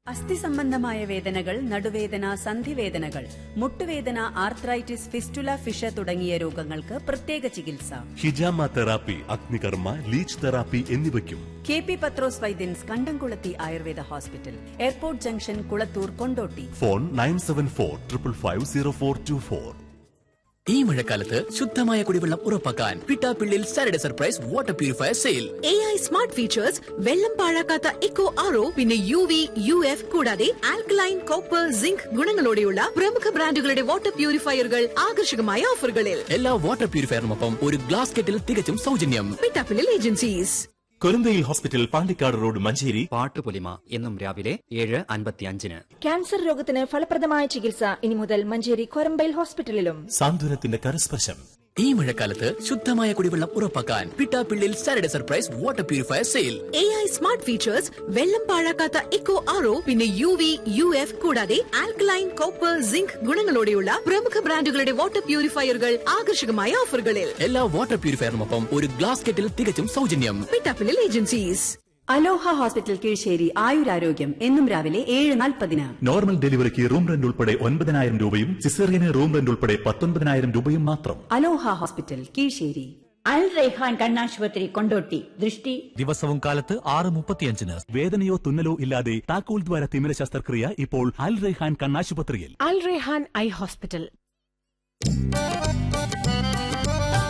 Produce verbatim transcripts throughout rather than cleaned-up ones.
അസ്ഥി സംബന്ധമായ വേദനകൾ, നടുവേദന, സന്ധിവേദനകൾ, മുട്ടുവേദന, ആർത്രൈറ്റിസ്, ഫിസ്റ്റുല, ഫിഷ തുടങ്ങിയ രോഗങ്ങൾക്ക് പ്രത്യേക ചികിത്സ. ഹിജാമ തെറാപ്പി, അഗ്നികർമ്മ, ലീച്ച് തെറാപ്പി എന്നിവയ്ക്കും കെ പി പത്രോസ് വൈദ്യൻസ്, കണ്ടംകുളത്തി Ayurveda hospital, airport junction, Kulathur, Kondotty. Phone nine seven four triple five zero four to four. ഈ മഴക്കാലത്ത് ശുദ്ധമായ കുടിവെള്ളം ഉറപ്പാക്കാൻ Pittappillil Saturday surprise water purifier sale. A I smart features, വെള്ളം പാഴാക്കാത്ത ഇക്കോ ആർ ഒ, പിന്നെ യു വി യു എഫ് കൂടാതെ alkaline, copper, zinc ഗുണങ്ങളോടെയുള്ള പ്രമുഖ ബ്രാൻഡുകളുടെ വാട്ടർ പ്യൂരിഫയറുകൾ ആകർഷകമായ ഓഫറുകളിൽ. എല്ലാ വാട്ടർ പ്യൂരിഫയറിനൊപ്പം ഒരു ഗ്ലാസ് കെറ്റിൽ തികച്ചും സൗജന്യം. Pittappillil agencies. കൊരന്തയിൽ hospital, Pandikkad road, Manjeri. Pattupolima എന്നും രാവിലെ ഏഴ് അൻപത്തിയഞ്ചിന്. ക്യാൻസർ രോഗത്തിന് ഫലപ്രദമായ ചികിത്സ ഇനി മുതൽ മഞ്ചേരി കൊരമ്പയിൽ ഹോസ്പിറ്റലിലും. സാന്ത്വനത്തിന്റെ കരസ്പർശം. ഈ മഴക്കാലത്ത് ശുദ്ധമായ കുടിവെള്ളം ഉറപ്പാക്കാൻ Pittappillil Saturday surprise water purifier sale. A I smart features, വെള്ളം പാഴാക്കാത്ത ഇക്കോ ആർ ഒ, പിന്നെ യു വി യു എഫ് കൂടാതെ ആൽക്കലൈൻ, കോപ്പർ, സിങ്ക് ഗുണങ്ങളോടെയുള്ള പ്രമുഖ ബ്രാൻഡുകളുടെ വാട്ടർ പ്യൂരിഫയറുകൾ ആകർഷകമായ ഓഫറുകളിൽ. എല്ലാ വാട്ടർ പ്യൂരിഫയറിനൊപ്പം ഒരു ഗ്ലാസ് കെറ്റിൽ തികച്ചും സൗജന്യം. പിട്ടാപ്പിള്ളിൽ ഏജൻസീസ്. അലോഹ ഹോസ്പിറ്റൽ കീഴ്ശ്ശേരി, ആയുരാരോഗ്യം എന്നും രാവിലെ ഏഴ് നാൽപ്പതിന്. നോർമൽ ഡെലിവറിക്ക് റൂം റെന്റ് ഉൾപ്പെടെ ഒൻപതിനായിരം രൂപയും സിസേറിയന് റൂം റെന്റ് ഉൾപ്പെടെ പത്തൊൻപതിനായിരം രൂപയും മാത്രം. അലോഹ ഹോസ്പിറ്റൽ കീഴ്ശ്ശേരി. അൽ റൈഹാൻ കണ്ണാശുപത്രി, കൊണ്ടോട്ടി. ദൃഷ്ടി ദിവസവും കാലത്ത് ആറ് മുപ്പത്തിയഞ്ചിന്. വേദനയോ തുന്നലോ ഇല്ലാതെ താക്കോൽ ദ്വാര തിമിര ശസ്ത്രക്രിയ ഇപ്പോൾ അൽ റൈഹാൻ കണ്ണാശുപത്രിയിൽ. അൽ റൈഹാൻ ഐ ഹോസ്പിറ്റൽ.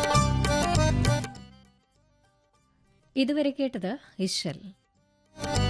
ഇതുവരെ കേട്ടത് ഇശൽ.